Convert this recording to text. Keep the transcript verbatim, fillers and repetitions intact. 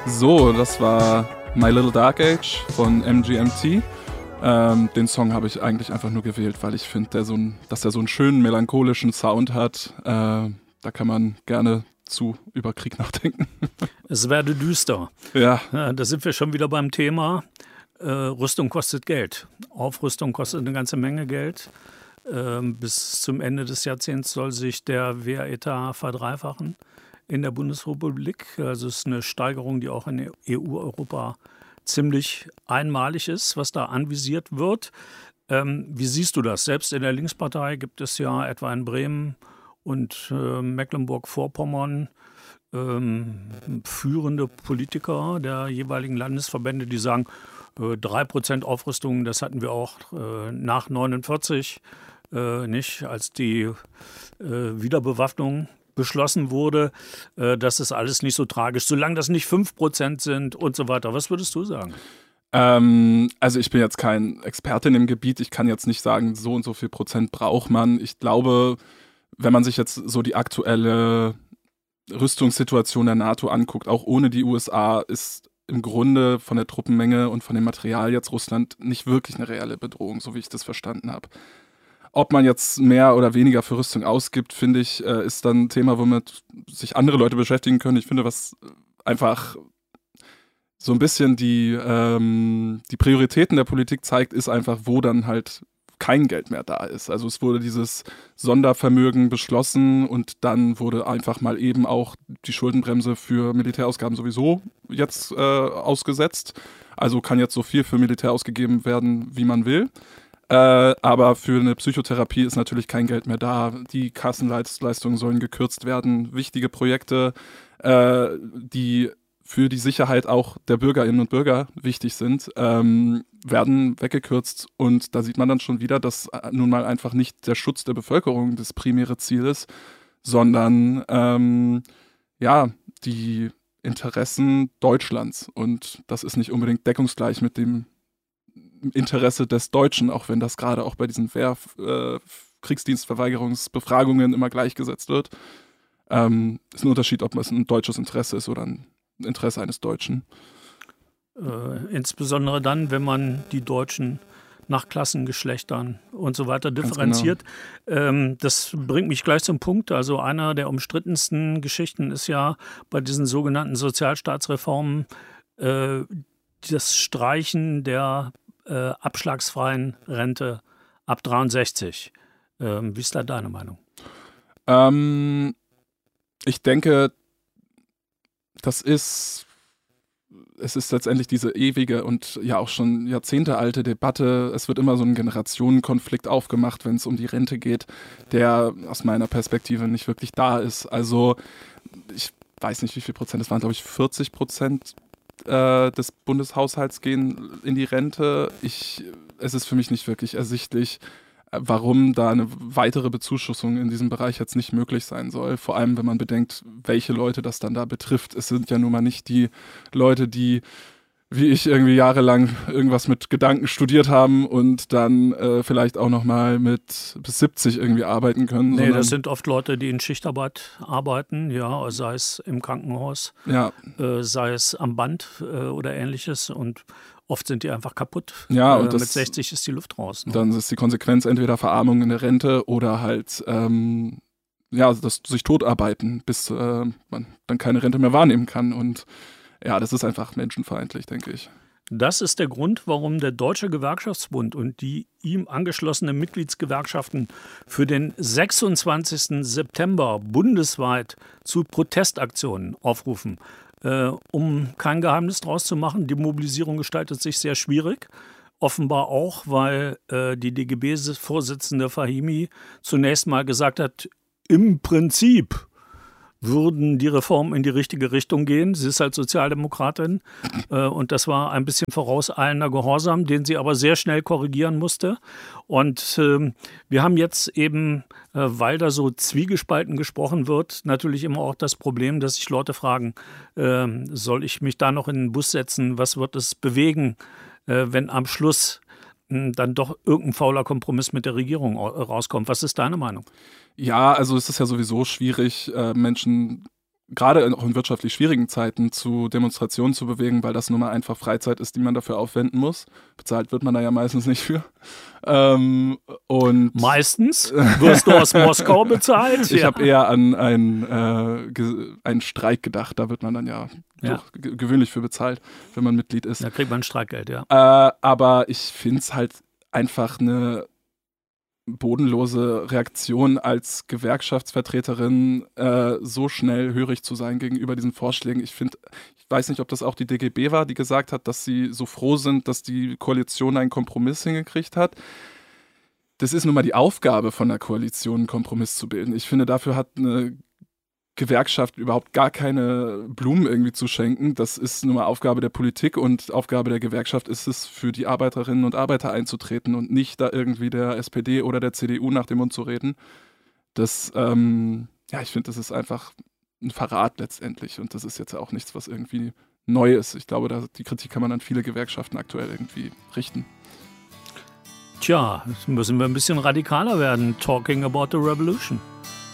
So, das war My Little Dark Age von M G M T. Ähm, den Song habe ich eigentlich einfach nur gewählt, weil ich finde, so dass er so einen schönen melancholischen Sound hat. Äh, da kann man gerne zu über Krieg nachdenken. Es werde düster. Ja. Ja, da sind wir schon wieder beim Thema. Äh, Rüstung kostet Geld. Aufrüstung kostet eine ganze Menge Geld. Ähm, bis zum Ende des Jahrzehnts soll sich der Wehretat verdreifachen in der Bundesrepublik. Also es ist eine Steigerung, die auch in E U-Europa ziemlich einmalig ist, was da anvisiert wird. Ähm, wie siehst du das? Selbst in der Linkspartei gibt es ja etwa in Bremen und äh, Mecklenburg-Vorpommern ähm, führende Politiker der jeweiligen Landesverbände, die sagen, äh, drei Prozent Aufrüstung, das hatten wir auch äh, nach neunundvierzig, äh, nicht, als die äh, Wiederbewaffnung beschlossen wurde. Äh, das ist alles nicht so tragisch, solange das nicht fünf Prozent sind und so weiter. Was würdest du sagen? Ähm, also ich bin jetzt kein Experte in dem Gebiet. Ich kann jetzt nicht sagen, so und so viel Prozent braucht man. Ich glaube, wenn man sich jetzt so die aktuelle Rüstungssituation der NATO anguckt, auch ohne die U S A, ist im Grunde von der Truppenmenge und von dem Material jetzt Russland nicht wirklich eine reelle Bedrohung, so wie ich das verstanden habe. Ob man jetzt mehr oder weniger für Rüstung ausgibt, finde ich, ist dann ein Thema, womit sich andere Leute beschäftigen können. Ich finde, was einfach so ein bisschen die, ähm, die Prioritäten der Politik zeigt, ist einfach, wo dann halt kein Geld mehr da ist. Also es wurde dieses Sondervermögen beschlossen und dann wurde einfach mal eben auch die Schuldenbremse für Militärausgaben sowieso jetzt äh, ausgesetzt. Also kann jetzt so viel für Militär ausgegeben werden, wie man will. Äh, aber für eine Psychotherapie ist natürlich kein Geld mehr da. Die Kassenleistungen sollen gekürzt werden. Wichtige Projekte, äh, die für die Sicherheit auch der Bürgerinnen und Bürger wichtig sind, ähm, werden weggekürzt. Und da sieht man dann schon wieder, dass nun mal einfach nicht der Schutz der Bevölkerung das primäre Ziel ist, sondern ähm, ja, die Interessen Deutschlands. Und das ist nicht unbedingt deckungsgleich mit dem Interesse des Deutschen, auch wenn das gerade auch bei diesen Wehr, äh, Kriegsdienstverweigerungsbefragungen immer gleichgesetzt wird. Ähm, ist ein Unterschied, ob es ein deutsches Interesse ist oder ein Interesse eines Deutschen. Äh, insbesondere dann, wenn man die Deutschen nach Klassen, Geschlechtern und so weiter differenziert. Genau. Ähm, das bringt mich gleich zum Punkt. Also einer der umstrittensten Geschichten ist ja bei diesen sogenannten Sozialstaatsreformen äh, das Streichen der äh, abschlagsfreien Rente ab dreiundsechzig. Ähm, wie ist da deine Meinung? Ähm, ich denke, das ist, es ist letztendlich diese ewige und ja auch schon jahrzehntealte Debatte. Es wird immer so ein Generationenkonflikt aufgemacht, wenn es um die Rente geht, der aus meiner Perspektive nicht wirklich da ist. Also ich weiß nicht, wie viel Prozent, es waren glaube ich vierzig Prozent äh, des Bundeshaushalts gehen in die Rente. Ich, es ist für mich nicht wirklich ersichtlich, warum da eine weitere Bezuschussung in diesem Bereich jetzt nicht möglich sein soll. Vor allem, wenn man bedenkt, welche Leute das dann da betrifft. Es sind ja nun mal nicht die Leute, die, wie ich, irgendwie jahrelang irgendwas mit Gedanken studiert haben und dann äh, vielleicht auch nochmal mit bis siebzig irgendwie arbeiten können. Nee, das sind oft Leute, die in Schichtarbeit arbeiten, ja, sei es im Krankenhaus, ja. äh, sei es am Band äh, oder ähnliches, und oft sind die einfach kaputt. Ja, und äh, das, mit sechzig ist die Luft raus. Ne? Dann ist die Konsequenz entweder Verarmung in der Rente oder halt ähm, ja, das sich totarbeiten, bis äh, man dann keine Rente mehr wahrnehmen kann. Und ja, das ist einfach menschenfeindlich, denke ich. Das ist der Grund, warum der Deutsche Gewerkschaftsbund und die ihm angeschlossenen Mitgliedsgewerkschaften für den sechsundzwanzigsten September bundesweit zu Protestaktionen aufrufen. Äh, um kein Geheimnis draus zu machen, die Mobilisierung gestaltet sich sehr schwierig. Offenbar auch, weil äh, die D G B-Vorsitzende Fahimi zunächst mal gesagt hat, im Prinzip würden die Reformen in die richtige Richtung gehen. Sie ist halt Sozialdemokratin äh, und das war ein bisschen vorauseilender Gehorsam, den sie aber sehr schnell korrigieren musste. Und äh, wir haben jetzt eben, äh, weil da so zwiegespalten gesprochen wird, natürlich immer auch das Problem, dass sich Leute fragen, äh, soll ich mich da noch in den Bus setzen? Was wird es bewegen, äh, wenn am Schluss äh, dann doch irgendein fauler Kompromiss mit der Regierung rauskommt? Was ist deine Meinung? Ja, also es ist ja sowieso schwierig, äh, Menschen gerade auch in wirtschaftlich schwierigen Zeiten zu Demonstrationen zu bewegen, weil das nun mal einfach Freizeit ist, die man dafür aufwenden muss. Bezahlt wird man da ja meistens nicht für. Ähm, und Meistens wirst du aus Moskau bezahlt. Ich ja. habe eher an einen, äh, ge- einen Streik gedacht. Da wird man dann ja, Ja. doch ge- gewöhnlich für bezahlt, wenn man Mitglied ist. Da kriegt man Streikgeld, ja. Äh, aber ich finde es halt einfach eine bodenlose Reaktion als Gewerkschaftsvertreterin, äh, so schnell hörig zu sein gegenüber diesen Vorschlägen. Ich finde, ich weiß nicht, ob das auch die D G B war, die gesagt hat, dass sie so froh sind, dass die Koalition einen Kompromiss hingekriegt hat. Das ist nun mal die Aufgabe von der Koalition, einen Kompromiss zu bilden. Ich finde, dafür hat eine Gewerkschaft überhaupt gar keine Blumen irgendwie zu schenken. Das ist nun mal Aufgabe der Politik und Aufgabe der Gewerkschaft ist es, für die Arbeiterinnen und Arbeiter einzutreten und nicht da irgendwie der S P D oder der C D U nach dem Mund zu reden. Das, ähm, ja, ich finde, das ist einfach ein Verrat letztendlich und das ist jetzt auch nichts, was irgendwie neu ist. Ich glaube, da, die Kritik kann man an viele Gewerkschaften aktuell irgendwie richten. Tja, jetzt müssen wir ein bisschen radikaler werden. Talking about the revolution.